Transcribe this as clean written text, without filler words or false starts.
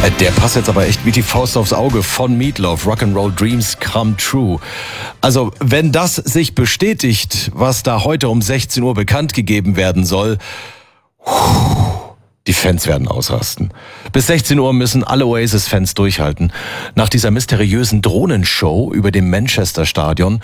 Der passt jetzt aber echt wie die Faust aufs Auge von Meatloaf. Rock'n'Roll Dreams Come True. Also, wenn das sich bestätigt, was da heute um 16 Uhr bekannt gegeben werden soll, die Fans werden ausrasten. Bis 16 Uhr müssen alle Oasis-Fans durchhalten. Nach dieser mysteriösen Drohnenshow über dem Manchester-Stadion